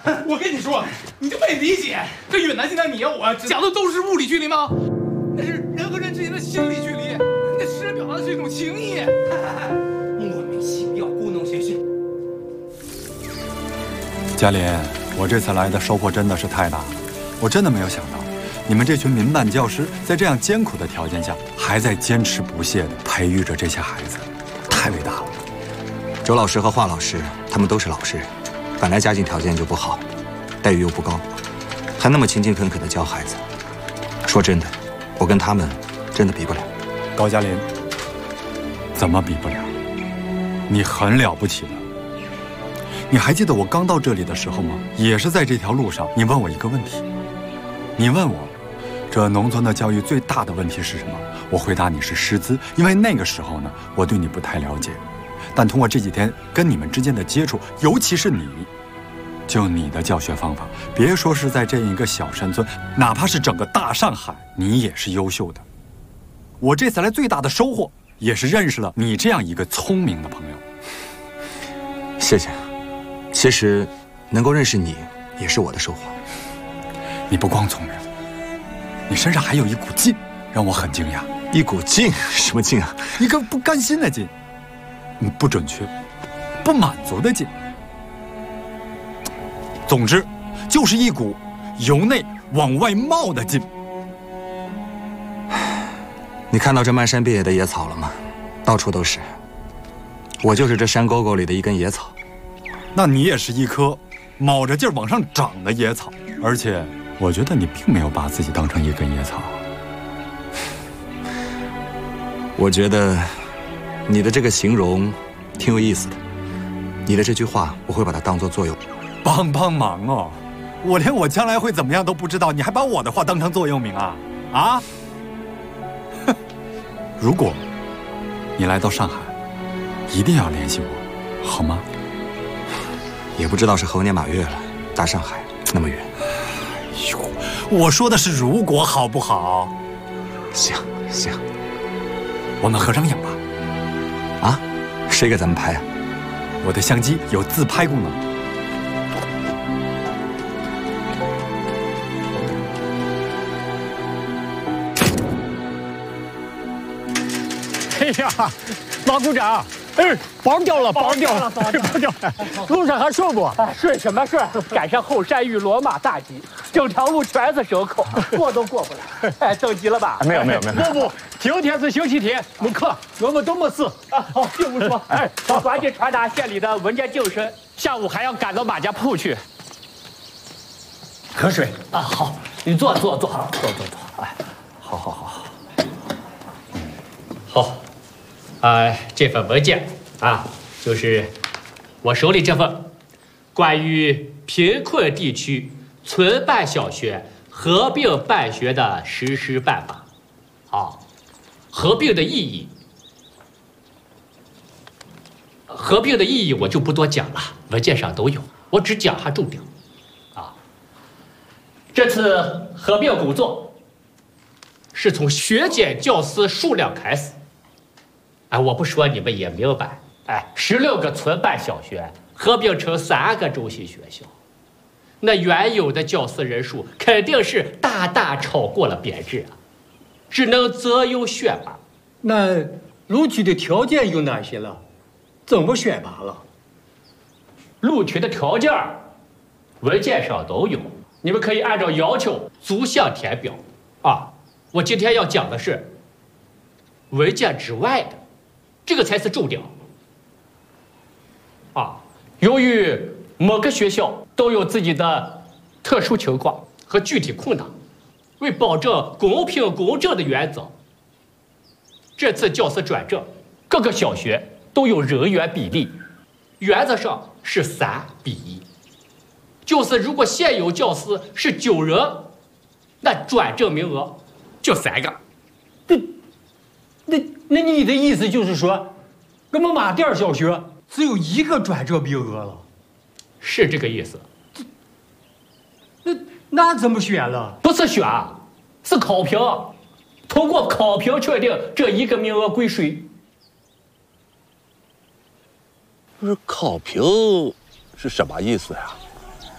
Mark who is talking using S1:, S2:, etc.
S1: 我跟你说，你就没理解，这越南现在你我讲的都是物理距离吗？那是人和人之间的心理距离，那诗人表达的是一种情谊。莫名其妙故弄玄虚。
S2: 嘉林，我这次来的收获真的是太大了，我真的没有想到，你们这群民办教师在这样艰苦的条件下，还在坚持不懈地培育着这些孩子，太伟大了。
S3: 周老师和华老师，他们都是老实人，本来家境条件就不好，待遇又不高，还那么勤勤恳恳地教孩子。说真的，我跟他们真的比不了。
S2: 高嘉林，怎么比不了？你很了不起的。你还记得我刚到这里的时候吗？也是在这条路上，你问我一个问题，你问我，这农村的教育最大的问题是什么？我回答你是师资，因为那个时候呢，我对你不太了解，但通过这几天跟你们之间的接触，尤其是你，就你的教学方法，别说是在这一个小山村，哪怕是整个大上海，你也是优秀的。我这次来最大的收获，也是认识了你这样一个聪明的朋友。
S3: 谢谢。其实，能够认识你，也是我的收获。
S2: 你不光聪明，你身上还有一股劲，让我很惊讶。
S3: 一股劲？什么劲啊？
S2: 一个不甘心的劲，不准确，不满足的劲。总之，就是一股由内往外冒的劲。
S3: 你看到这漫山遍野的野草了吗？到处都是。我就是这山沟沟里的一根野草。
S2: 那你也是一棵卯着劲儿往上长的野草，而且我觉得你并没有把自己当成一根野草。
S3: 我觉得你的这个形容挺有意思的，你的这句话我会把它当作座右铭。
S2: 帮忙哦！我连我将来会怎么样都不知道，你还把我的话当成座右铭啊？啊？哼！如果你来到上海，一定要联系我，好吗？
S3: 也不知道是猴年马月了，大上海那么远。
S2: 哎呦，我说的是如果，好不好？
S3: 行，
S2: 我们合张影吧。
S3: 啊？谁给咱们拍啊？
S2: 我的相机有自拍功能。
S4: 哎呀，马股长，哎，包掉了，包掉了，路上还顺不？
S5: 顺什么顺？赶上后山遇罗马大吉，整条路全是牲口，过都过不来。哎，等急了吧？
S4: 没有。不，今天是星期天，没课，我们都没事。
S5: 好，并不说。哎，我赶紧传达县里的文件净身，下午还要赶到马家铺去。
S4: 喝水
S5: 啊，好，你坐。哎，好。这份文件啊，就是我手里这份关于贫困地区村办小学合并办学的实施办法。好，合并的意义我就不多讲了，文件上都有，我只讲下重点。啊，这次合并工作是从削减教师数量开始。哎，我不说你们也明白。哎，16个村办小学合并成3个中心学校，那原有的教师人数肯定是大大超过了编制啊，只能择优选拔。
S4: 那录取的条件有哪些了？怎么选拔了？
S5: 录取的条件文件上都有，你们可以按照要求逐项填表。啊，我今天要讲的是文件之外的。这个才是重点啊！由于每个学校都有自己的特殊情况和具体困难，为保证公平公正的原则，这次教师转正，各个小学都有人员比例，原则上是3:1。就是如果现有教师是9人，那转正名额就3个。
S4: 那你的意思就是说，我们马店小学只有1个转正名额了？
S5: 是这个意思。
S4: 那怎么选了？
S5: 不是选，是考评。通过考评确定这1个名额归谁。
S6: 不是考评是什么意思呀？